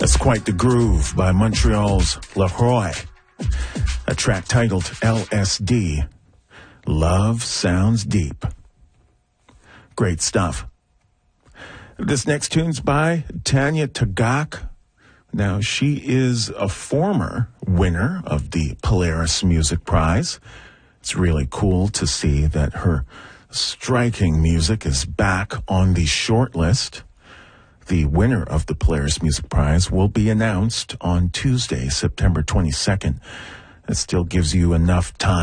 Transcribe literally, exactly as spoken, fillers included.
That's Quite the Groove by Montreal's Leroy. A track titled L S D. Love Sounds Deep. Great stuff. This next tune's by Tanya Tagaq. Now, she is a former winner of the Polaris Music Prize. It's really cool to see that her striking music is back on the short list. The winner of the Polaris Music Prize will be announced on Tuesday, September twenty-second. That still gives you enough time